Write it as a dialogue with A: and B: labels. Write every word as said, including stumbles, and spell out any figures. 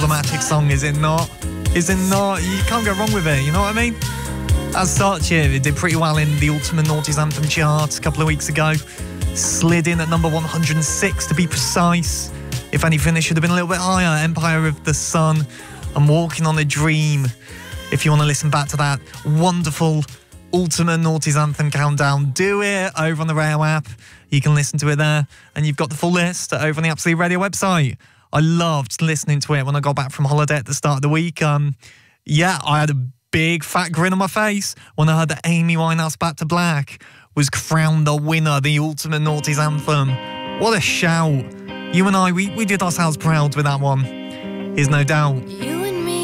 A: Problematic song, is it not? Is it not? You can't go wrong with it, you know what I mean? As such, yeah, it did pretty well in the Ultimate Noughties Anthem chart a couple of weeks ago. Slid in at number one hundred six to be precise. If anything, it should have been a little bit higher. Empire of the Sun and Walking on a Dream. If you want to listen back to that wonderful Ultimate Noughties Anthem countdown, do it over on the Rail app. You can listen to it there, and you've got the full list over on the Absolute Radio website. I loved listening to it when I got back from holiday at the start of the week. Um, yeah, I had a big fat grin on my face when I heard that Amy Winehouse Back to Black was crowned the winner of the Ultimate Noughties Anthem. What a shout. You and I, we, we did ourselves proud with that one. Here's No Doubt.
B: You